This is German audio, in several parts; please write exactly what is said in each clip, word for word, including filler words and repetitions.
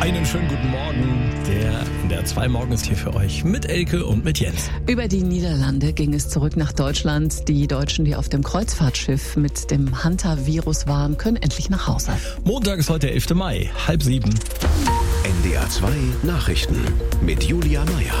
Einen schönen guten Morgen. Der in der zwei Morgen ist hier für euch mit Elke und mit Jens. Über die Niederlande ging es zurück nach Deutschland. Die Deutschen, die auf dem Kreuzfahrtschiff mit dem Hunter-Virus waren, können endlich nach Hause. Montag ist heute der elfter Mai, halb sieben. N D R zwei Nachrichten mit Julia Meyer.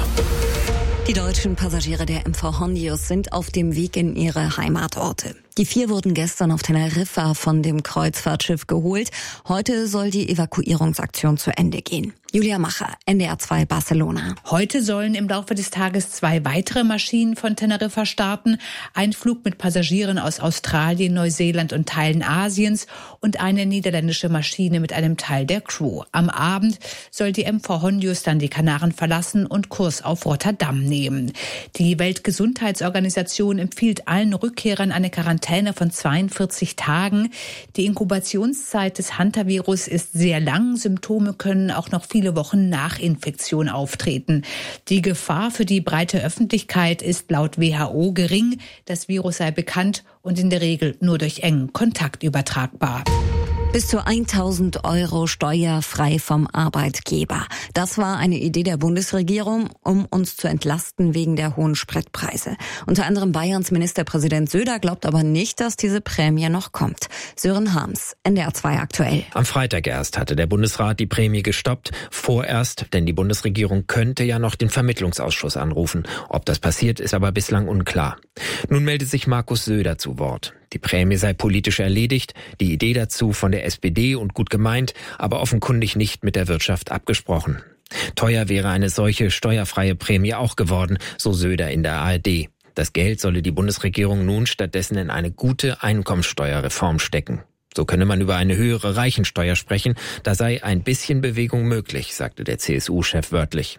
Die deutschen Passagiere der M V Hondius sind auf dem Weg in ihre Heimatorte. Die vier wurden gestern auf Teneriffa von dem Kreuzfahrtschiff geholt. Heute soll die Evakuierungsaktion zu Ende gehen. Julia Macher, N D R zwei Barcelona. Heute sollen im Laufe des Tages zwei weitere Maschinen von Teneriffa starten. Ein Flug mit Passagieren aus Australien, Neuseeland und Teilen Asiens und eine niederländische Maschine mit einem Teil der Crew. Am Abend soll die M V Hondius dann die Kanaren verlassen und Kurs auf Rotterdam nehmen. Die Weltgesundheitsorganisation empfiehlt allen Rückkehrern eine Quarantäne von zweiundvierzig Tagen. Die Inkubationszeit des Hunter-Virus ist sehr lang. Symptome können auch noch viele Wochen nach Infektion auftreten. Die Gefahr für die breite Öffentlichkeit ist laut W H O gering. Das Virus sei bekannt und in der Regel nur durch engen Kontakt übertragbar. Bis zu tausend Euro steuerfrei vom Arbeitgeber. Das war eine Idee der Bundesregierung, um uns zu entlasten wegen der hohen Spritpreise. Unter anderem Bayerns Ministerpräsident Söder glaubt aber nicht, dass diese Prämie noch kommt. Sören Harms, N D R zwei aktuell. Am Freitag erst hatte der Bundesrat die Prämie gestoppt. Vorerst, denn die Bundesregierung könnte ja noch den Vermittlungsausschuss anrufen. Ob das passiert, ist aber bislang unklar. Nun meldet sich Markus Söder zu Wort. Die Prämie sei politisch erledigt, die Idee dazu von der S P D und gut gemeint, aber offenkundig nicht mit der Wirtschaft abgesprochen. Teuer wäre eine solche steuerfreie Prämie auch geworden, so Söder in der A R D. Das Geld solle die Bundesregierung nun stattdessen in eine gute Einkommensteuerreform stecken. So könne man über eine höhere Reichensteuer sprechen, da sei ein bisschen Bewegung möglich, sagte der C S U-Chef wörtlich.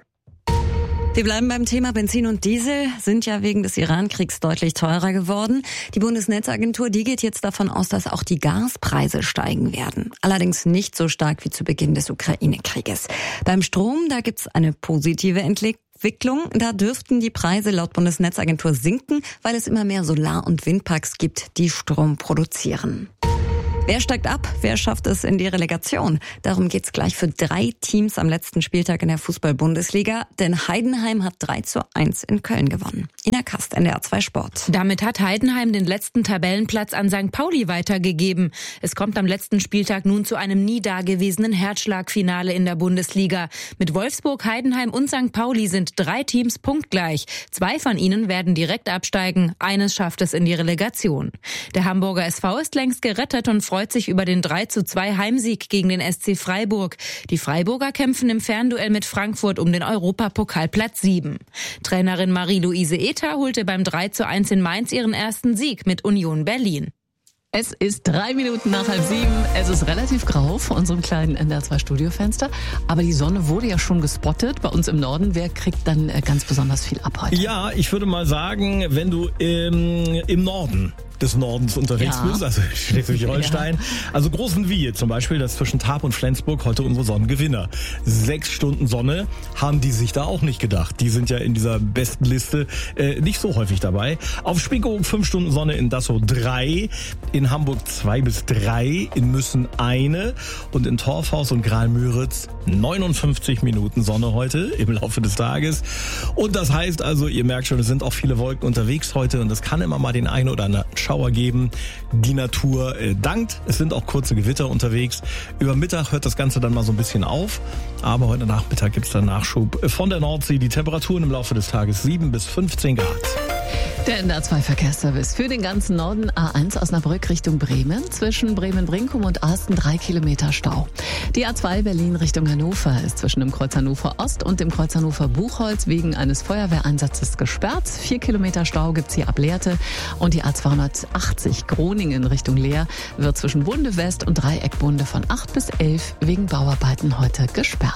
Wir bleiben beim Thema Benzin und Diesel, sind ja wegen des Iran-Kriegs deutlich teurer geworden. Die Bundesnetzagentur, die geht jetzt davon aus, dass auch die Gaspreise steigen werden. Allerdings nicht so stark wie zu Beginn des Ukraine-Krieges. Beim Strom, da gibt's eine positive Entwicklung. Da dürften die Preise laut Bundesnetzagentur sinken, weil es immer mehr Solar- und Windparks gibt, die Strom produzieren. Wer steigt ab? Wer schafft es in die Relegation? Darum geht's gleich für drei Teams am letzten Spieltag in der Fußball-Bundesliga. Denn Heidenheim hat drei zu eins in Köln gewonnen. Ina Kast, N D R zwei Sport. Damit hat Heidenheim den letzten Tabellenplatz an Sankt Pauli weitergegeben. Es kommt am letzten Spieltag nun zu einem nie dagewesenen Herzschlagfinale in der Bundesliga. Mit Wolfsburg, Heidenheim und Sankt Pauli sind drei Teams punktgleich. Zwei von ihnen werden direkt absteigen. Eines schafft es in die Relegation. Der Hamburger S V ist längst gerettet und freut sich über den drei zu zwei Heimsieg gegen den S C Freiburg. Die Freiburger kämpfen im Fernduell mit Frankfurt um den Europapokalplatz sieben. Trainerin Marie-Louise Ether holte beim drei zu eins in Mainz ihren ersten Sieg mit Union Berlin. Es ist drei Minuten nach halb sieben. Es ist relativ grau vor unserem kleinen N D R zwei Studiofenster. Aber die Sonne wurde ja schon gespottet bei uns im Norden. Wer kriegt dann ganz besonders viel ab heute? Ja, ich würde mal sagen, wenn du im, im Norden des Nordens unterwegs ja. bist, also Schleswig-Holstein. Ja. Also Großenwiehe zum Beispiel, das zwischen Tarp und Flensburg heute unsere Sonnengewinner. Sechs Stunden Sonne haben die sich da auch nicht gedacht. Die sind ja in dieser besten Liste äh, nicht so häufig dabei. Auf Spiekeroog fünf Stunden Sonne, in Dassow drei, in Hamburg zwei bis drei, in Müssen eine und in Torfhaus und Graal-Müritz neunundfünfzig Minuten Sonne heute im Laufe des Tages. Und das heißt also, ihr merkt schon, es sind auch viele Wolken unterwegs heute und es kann immer mal den einen oder anderen Schauer geben. Die Natur äh, dankt. Es sind auch kurze Gewitter unterwegs. Über Mittag hört das Ganze dann mal so ein bisschen auf. Aber heute Nachmittag gibt es dann Nachschub von der Nordsee. Die Temperaturen im Laufe des Tages sieben bis fünfzehn Grad. Der N D R zwei Verkehrsservice für den ganzen Norden. A eins Osnabrück Richtung Bremen. Zwischen Bremen-Brinkum und Asten drei Kilometer Stau. Die A zwei Berlin Richtung Hannover ist zwischen dem Kreuz Hannover Ost und dem Kreuz Hannover Buchholz wegen eines Feuerwehreinsatzes gesperrt. Vier Kilometer Stau gibt's hier ab Lehrte. Und die A zweihundertachtzig Groningen Richtung Leer wird zwischen Bunde West und Dreieckbunde von acht bis elf wegen Bauarbeiten heute gesperrt.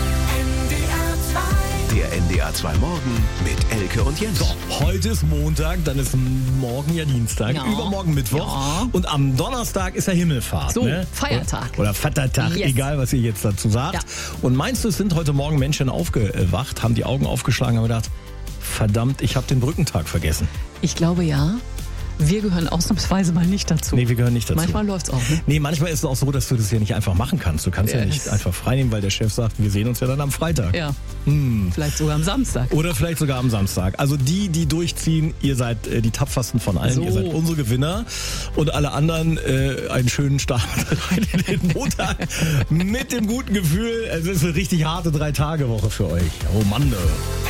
Der N D R zwei Morgen mit Elke und Jens. So, heute ist Montag, dann ist morgen ja Dienstag, ja. übermorgen Mittwoch ja. und am Donnerstag ist ja Himmelfahrt. So, ne? Feiertag. Oder Vatertag, yes. egal was ihr jetzt dazu sagt. Ja. Und meinst du, es sind heute Morgen Menschen aufgewacht, haben die Augen aufgeschlagen und gedacht, verdammt, ich habe den Brückentag vergessen? Ich glaube ja. Wir gehören ausnahmsweise mal nicht dazu. Nee, wir gehören nicht dazu. Manchmal läuft's auch, ne? Nee, manchmal ist es auch so, dass du das ja nicht einfach machen kannst. Du kannst ja, ja nicht einfach frei nehmen, weil der Chef sagt, wir sehen uns ja dann am Freitag. Ja. Hm. Vielleicht sogar am Samstag. Oder vielleicht sogar am Samstag. Also die, die durchziehen, ihr seid äh, die tapfersten von allen. So. Ihr seid unsere Gewinner. Und alle anderen äh, einen schönen Start in den Montag mit dem guten Gefühl. Es ist eine richtig harte Drei-Tage-Woche für euch. Oh Mann.